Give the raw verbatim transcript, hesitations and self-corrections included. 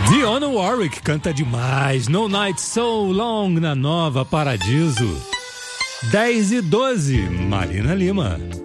Dionne Warwick canta demais. No Night So Long na Nova Paradiso. dez e doze, Marina Lima.